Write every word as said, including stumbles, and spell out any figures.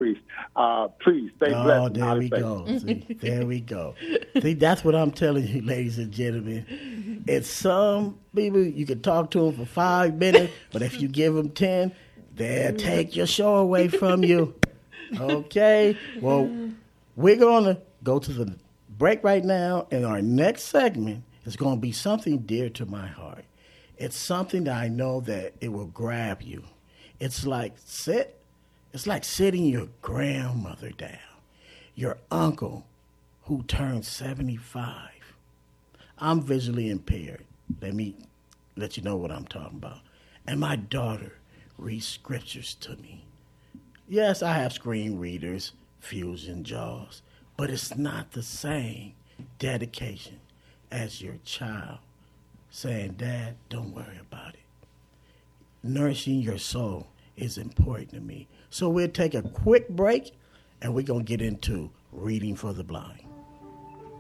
priest. Uh, please stay oh, blessed. Oh, there we go. See, there we go. See, that's what I'm telling you, ladies and gentlemen. It's some people, you can talk to them for five minutes, but if you give them ten, they'll take your show away from you. Okay? Well, we're going to go to the break right now, and our next segment is going to be something dear to my heart. It's something that I know that it will grab you. It's like sit, it's like sitting your grandmother down, your uncle who turned seventy-five. I'm visually impaired. Let me let you know what I'm talking about. And my daughter reads scriptures to me. Yes, I have screen readers, Fusion Jaws, but it's not the same dedication as your child saying, Dad, don't worry about it. Nourishing your soul is important to me. So we'll take a quick break, and we're going to get into Reading for the Blind.